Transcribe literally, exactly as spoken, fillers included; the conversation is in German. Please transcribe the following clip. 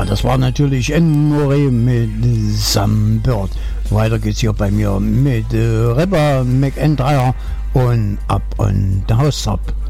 Ja, das war natürlich Enmore mit Some Bird. Weiter geht's hier bei mir mit äh, Rapper McIntyre und Up on the House Top.